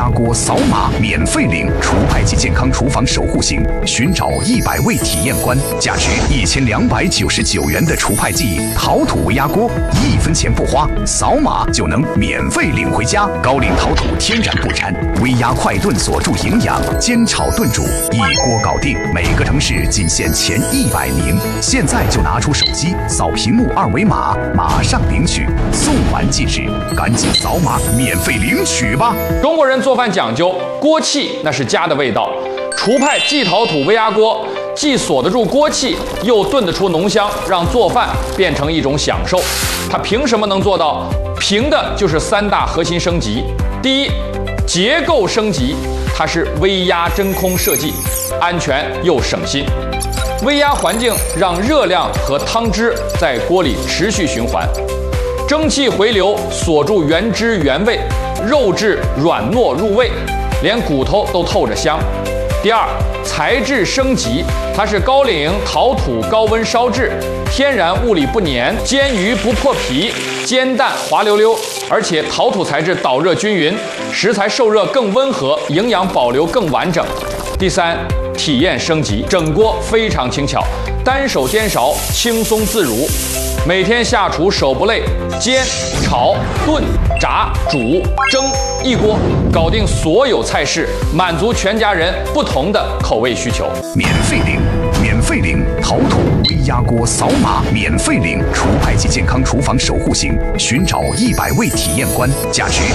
压锅扫码免费领除派季健康厨房守护行，寻找100位体验官，价值1299元的除派季陶土微压锅，1分钱不花，扫码就能免费领回家。高岭陶土天然不粘，微压快炖锁住营养，煎炒炖煮一锅搞定。每个城市仅限前100名，现在就拿出手机扫屏幕2维码，马上领取，送完即止，赶紧扫码免费领取吧！ 中国人做饭讲究锅气，那是家的味道。厨派季陶土微压锅既锁得住锅气，又炖得出浓香，让做饭变成一种享受。它凭什么能做到？凭的就是3大核心升级。第一，结构升级，它是微压真空设计，安全又省心。微压环境让热量和汤汁在锅里持续循环，蒸汽回流锁住原汁原味，肉质软糯入味，连骨头都透着香。第二，材质升级，它是高岭陶土高温烧制，天然物理不粘，煎鱼不破皮，煎蛋滑溜溜，而且陶土材质导热均匀，食材受热更温和，营养保留更完整。第三，体验升级，整锅非常轻巧，单手颠勺轻松自如，每天下厨手不累，煎、炒、炖、炸、煮、蒸，一锅搞定所有菜式，满足全家人不同的口味需求。 免费领陶土微压锅扫码免费领除派季健康厨房守护行，寻找100位体验官，价值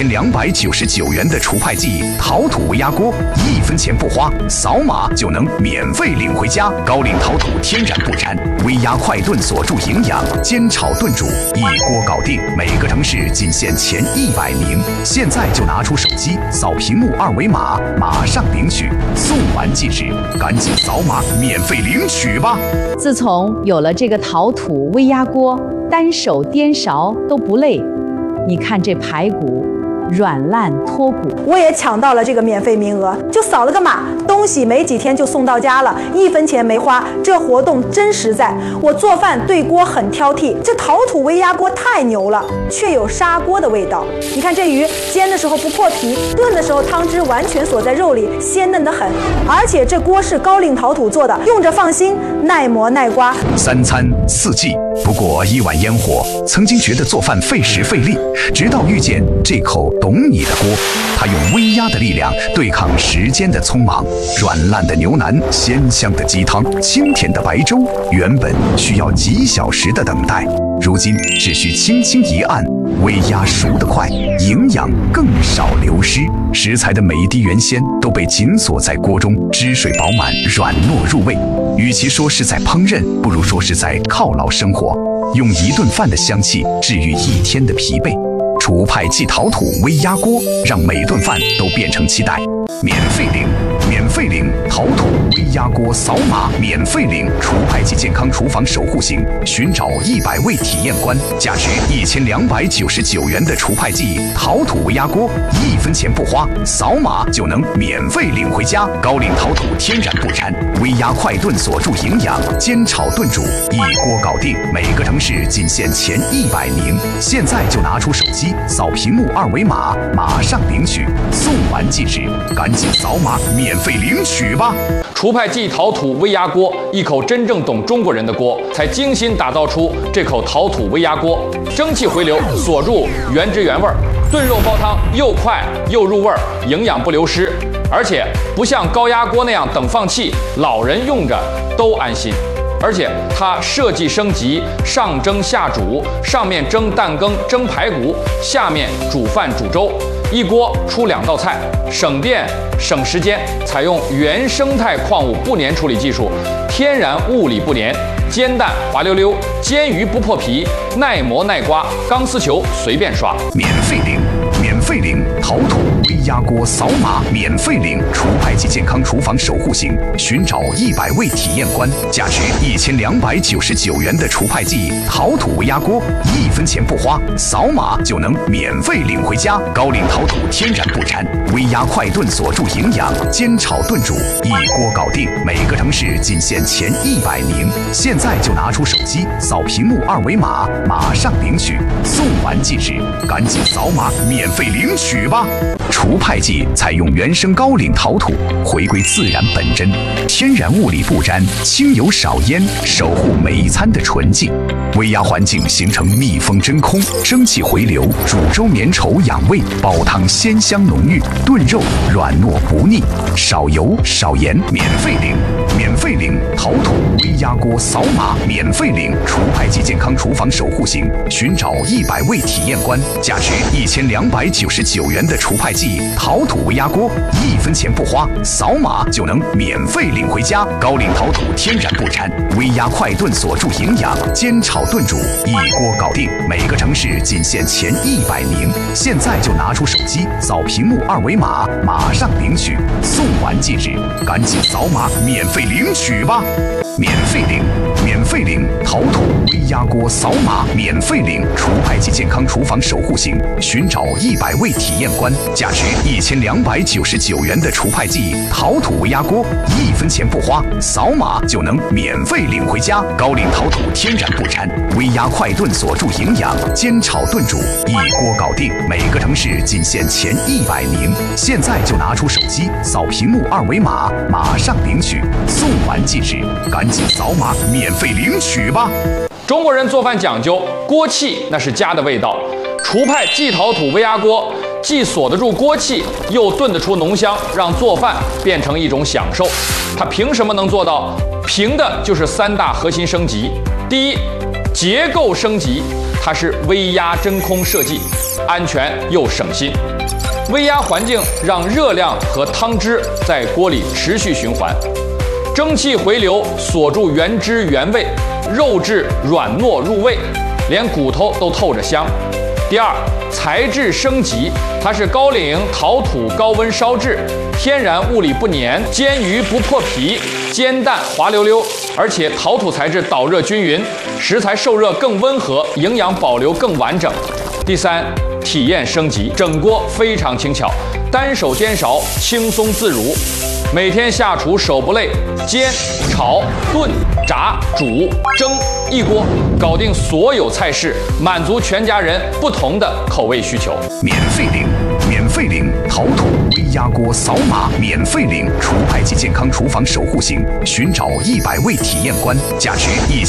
1299元的除派季陶土微压锅，1分钱不花，扫码就能免费领回家。高岭陶土天然不粘，微压快炖锁住营养，煎炒炖煮一锅搞定。每个城市仅限前100名，现在就拿出手机扫屏幕2维码，马上领取，送完即止，赶紧扫码免费领取吧！ 自从有了这个陶土微压锅，单手颠勺都不累。你看这排骨软烂脱骨， 我也抢到了这个免费名额，就扫了个码，东西没几天就送到家了，1分钱没花，这活动真实在。我做饭对锅很挑剔，这陶土微压锅太牛了，却有砂锅的味道。你看这鱼煎的时候不破皮，炖的时候汤汁完全锁在肉里，鲜嫩得很。而且这锅是高岭陶土做的，用着放心，耐磨耐刮。 3餐4季，不过1碗烟火。曾经觉得做饭费时费力，直到遇见这口懂你的锅，它用微压的力量对抗时间的匆忙，软烂的牛腩，鲜香的鸡汤，清甜的白粥，原本需要几小时的等待，如今只需轻轻一按，微压熟得快，营养更少流失，食材的每一滴原鲜都被紧锁在锅中，汁水饱满，软糯入味。与其说是在烹饪，不如说是在犒劳生活，用一顿饭的香气治愈一天的疲惫。厨派季陶土微压锅，让每顿饭都变成期待。免费领陶土微压锅扫码免费领厨派季健康厨房守护行，寻找100位体验官，价值1299元的厨派季陶土微压锅，1分钱不花，扫码就能免费领回家。高岭陶土天然不粘，微压快炖锁住营养，煎炒炖煮一锅搞定。每个城市仅限前100名，现在就拿出手机扫屏幕2维码，马上领取，送完即止，赶紧扫码免费领取吧！ 厨派季陶土微压锅，一口真正懂中国人的锅，才精心打造出这口陶土微压锅。蒸汽回流锁住原汁原味，炖肉煲汤又快又入味，营养不流失，而且不像高压锅那样等放气，老人用着都安心。而且它设计升级，上蒸下煮，上面蒸蛋羹、蒸排骨，下面煮饭煮粥，一锅出2道菜，省电省时间。采用原生态矿物不粘处理技术，天然物理不粘，煎蛋滑溜溜，煎鱼不破皮，耐磨耐刮，钢丝球随便刷。 免费领陶土微压锅扫码免费领厨派季健康厨房守护行，寻找100位体验官，价值1299元的厨派季陶土微压锅，1分钱不花，扫码就能免费领回家。高岭陶土天然不粘，微压快炖锁住营养，煎炒炖煮一锅搞定。每个城市仅限前100名，现在就拿出手机扫屏幕2维码，马上领取，送完即止，赶紧扫码免免费领取吧！除派剂采用原生高岭陶土，回归自然本真，天然物理不沾，轻油少烟，守护每一餐的纯净。微压环境形成密封真空，蒸汽回流，煮粥绵稠养胃，煲汤鲜香浓郁，炖肉软糯不腻，少油少盐，免费领！免费领陶土微压锅，扫码免费领除派剂健康厨房守护型，寻找100位体验官，价值1299元的除派剂陶土微压锅，1分钱不花，扫码就能免费领回家。高岭陶土天然不沾，微压快炖锁住营养，煎炒炖煮一锅搞定。每个城市仅限前100名，现在就拿出手机扫屏幕2维码，马上领取，送完即止，赶紧扫码免费领取吧！免费领！免费领陶土微压锅，扫码免费领除派剂健康厨房守护型，寻找100位体验官，价值1299元的除派剂陶土微压锅，1分钱不花，扫码就能免费领回家。高岭陶土天然不沾，微压快炖锁住营养，煎炒炖煮一锅搞定。每个城市仅限前100名，现在就拿出手机扫屏幕2维码，马上领取，送完即止，赶紧扫码免费领取吧！ 中国人做饭讲究锅气，那是家的味道。除派季陶土微压锅既锁得住锅气，又炖得出浓香，让做饭变成一种享受。它凭什么能做到？凭的就是3大核心升级。第一，结构升级，它是微压真空设计，安全又省心。微压环境让热量和汤汁在锅里持续循环，蒸汽回流锁住原汁原味，肉质软糯入味，连骨头都透着香。第二，材质升级，它是高岭陶土高温烧制，天然物理不粘，煎鱼不破皮，煎蛋滑溜溜，而且陶土材质导热均匀，食材受热更温和，营养保留更完整。第三，体验升级，整锅非常轻巧，单手颠勺轻松自如，每天下厨手不累，煎、炒、炖、炸、煮、蒸，一锅搞定所有菜式，满足全家人不同的口味需求。 免费领！免费领陶土微压锅，扫码免费领除派剂健康厨房守护型，寻找100位体验官，价值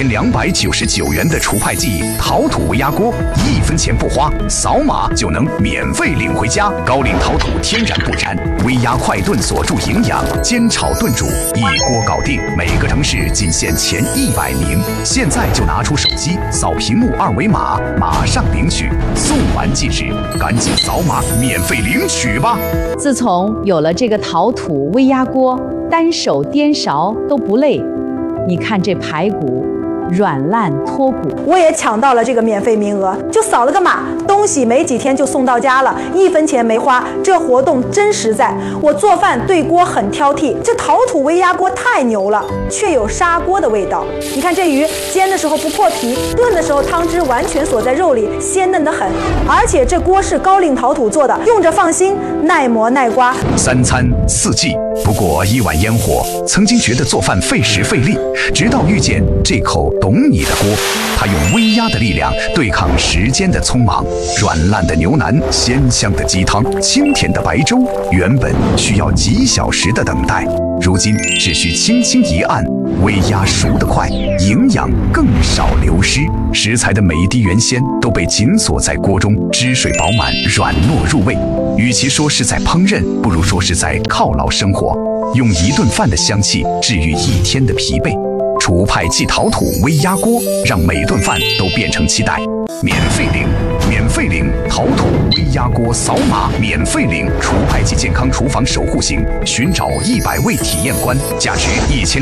1299元的除派剂陶土微压锅，1分钱不花，扫码就能免费领回家。高岭陶土天然不沾，微压快炖锁住营养，煎炒炖煮一锅搞定。每个城市仅限前100名，现在就拿出手机扫屏幕2维码，马上领取，送完即止，赶紧扫码免费领取吧！ 自从有了这个陶土微压锅，单手颠勺都不累。你看这排骨软烂脱骨， 我也抢到了这个免费名额，就扫了个码，东西没几天就送到家了，1分钱没花，这活动真实在。我做饭对锅很挑剔，这陶土微压锅太牛了，却有砂锅的味道。你看这鱼煎的时候不破皮，炖的时候汤汁完全锁在肉里，鲜嫩得很。而且这锅是高岭陶土做的，用着放心，耐磨耐刮。 3餐4季不过1碗烟火，曾经觉得做饭费时费力，直到遇见这口懂你的锅，它用微压的力量对抗时间的匆忙。软烂的牛腩，鲜香的鸡汤，清甜的白粥，原本需要几小时的等待，如今只需轻轻一按，微压熟得快，营养更少流失。食材的每一滴原鲜都被紧锁在锅中，汁水饱满，软糯入味。与其说是在烹饪，不如说是在犒劳生活，用一顿饭的香气治愈一天的疲惫。除派季陶土微压锅，让每顿饭都变成期待。免费领！免费领陶土微压锅，扫码免费领除派季健康厨房守护型，寻找100位体验官，价值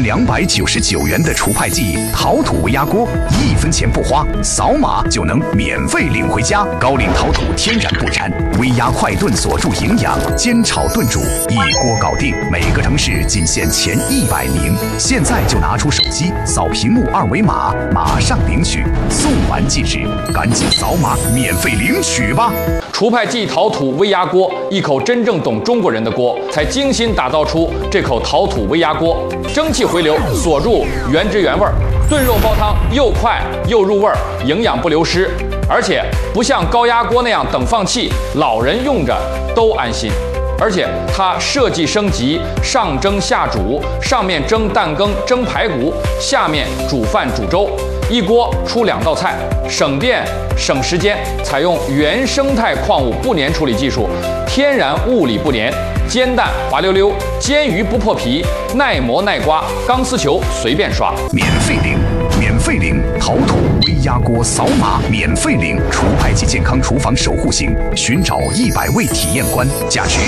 1299元的除派季陶土微压锅，1分钱不花，扫码就能免费领回家。高岭陶土天然不沾，微压快炖锁住营养，煎炒炖煮一锅搞定。每个城市仅限前100名，现在就拿出手机扫屏幕2维码，马上领取，送完即止，赶紧扫码免费领取吧！ 除派季陶土微压锅，一口真正懂中国人的锅，才精心打造出这口陶土微压锅，蒸汽回流锁住原汁原味，炖肉煲汤又快又入味，营养不流失。 而且不像高压锅那样等放气，老人用着都安心。而且它设计升级，上蒸下煮，上面蒸蛋羹、蒸排骨，下面煮饭煮粥，一锅出2道菜，省电省时间。采用原生态矿物不粘处理技术，天然物理不粘，煎蛋滑溜溜，煎鱼不破皮，耐磨耐刮，钢丝球随便刷。 免费领陶土微压锅扫码免费领除派及健康厨房守护型，寻找100位体验官，价值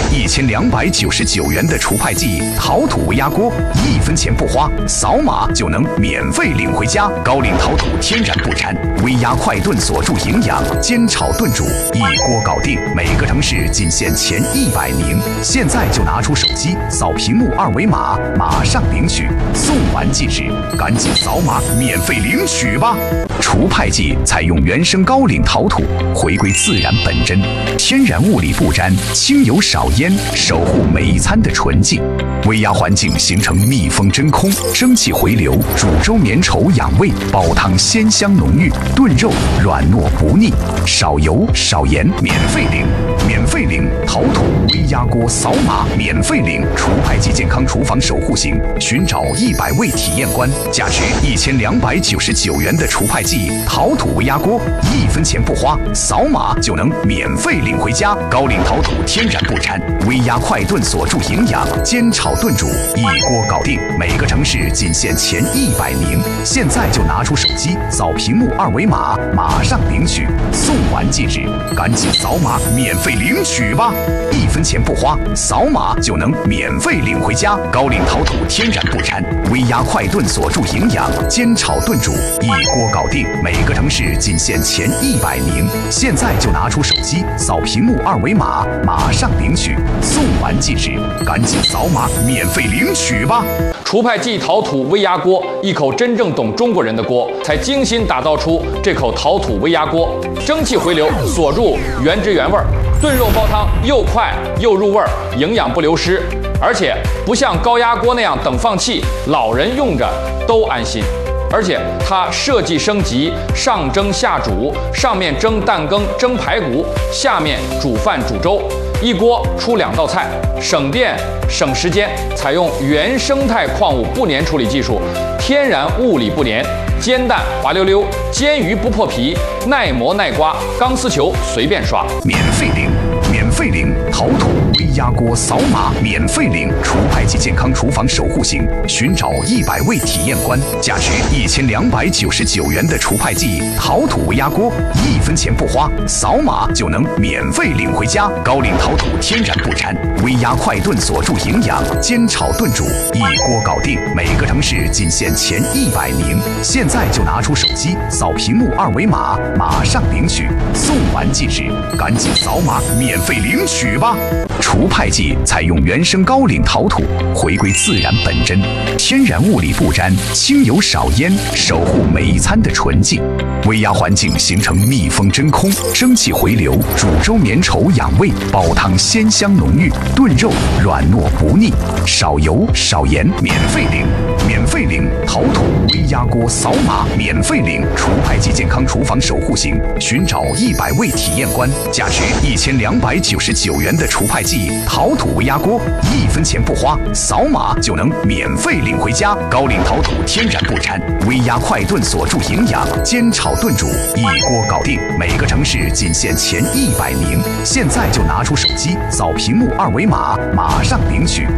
1299元的除派剂陶土微压锅，1分钱不花，扫码就能免费领回家。高岭陶土天然不粘，微压快炖锁住营养，煎炒炖煮一锅搞定。每个城市仅限前100名，现在就拿出手机扫屏幕2维码，马上领取，送完即止，赶紧扫码免费领取吧！除派剂采用原生高岭陶土，回归自然本真，天然物理不沾，清油少烟，守护每一餐的纯净。微压环境形成密封真空，蒸汽回流，煮粥绵稠养胃，煲汤鲜香浓郁，炖肉软糯不腻，少油少盐，免费领陶土微压锅扫码免费领除派剂健康厨房守护型，寻找100位体验官，价值1299元的除派剂陶土微压锅，1分钱不花，扫码就能免费领回家。高岭陶土天然不粘，微压快炖锁住营养，煎炒炖煮一锅搞定。每个城市仅限前100名，现在就拿出手机扫屏幕2维码，马上领取，送完即止，赶紧扫码免费领取吧！1分钱不花，扫码就能免费领回家。高岭陶土天然不粘，微压快炖锁住营养，煎炒炖煮一锅搞定。每个城市仅限前100名，现在就拿出手机扫屏幕2维码，马上领取，送完即止，赶紧扫码免费领取吧！ 除派剂陶土微压锅，一口真正懂中国人的锅，才精心打造出这口陶土微压锅，蒸汽回流，锁住原汁原味，炖肉煲汤又快又入味，营养不流失。而且不像高压锅那样等放气，老人用着都安心。而且它设计升级，上蒸下煮，上面蒸蛋羹、蒸排骨，下面煮饭煮粥，一锅出2道菜，省电省时间。采用原生态矿物不粘处理技术，天然物理不粘，煎蛋滑溜溜，煎鱼不破皮，耐磨耐刮，钢丝球随便刷。 免费领陶土微压锅扫码免费领除派剂健康厨房守护型，寻找100位体验官，价值1299元的除派剂陶土微压锅，1分钱不花，扫码就能免费领回家。高岭陶土天然不粘，微压快炖锁住营养，煎炒炖煮一锅搞定。每个城市仅限前100名，现在就拿出手机扫屏幕2维码，马上领取，送完即止，赶紧扫码免费领取吧！除派剂采用原生高岭陶土，回归自然本真，天然物理不沾，清油少烟，守护每一餐的纯净。微压环境形成密封真空，蒸汽回流，煮粥绵稠养胃，煲汤鲜香浓郁，炖肉软糯不腻，少油少盐，免费领陶土微压锅扫码免费领除派剂健康厨房守护型，寻找100位体验官，价值1299元的除派剂陶土微压锅，1分钱不花，扫码就能免费领回家。高岭陶土天然不粘，微压快炖锁住营养，煎炒炖煮一锅搞定。每个城市仅限前100名，现在就拿出手机扫屏幕2维码，马上领取。